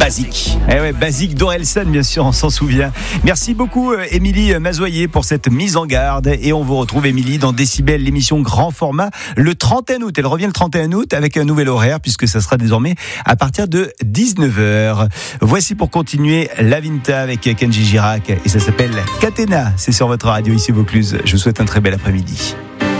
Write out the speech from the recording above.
Basique. Eh ouais, Basique d'Orelsan, bien sûr, on s'en souvient. Merci beaucoup, Émilie Mazoyer, pour cette mise en garde. Et on vous retrouve, Émilie, dans Décibel, l'émission grand format, le 31 août. Elle revient le 31 août avec un nouvel horaire, puisque ça sera désormais à partir de 19h. Voici pour continuer La Vinta avec Kenji Girac. Et ça s'appelle Catena. C'est sur votre radio ici, Vaucluse. Je vous souhaite un très bel après-midi.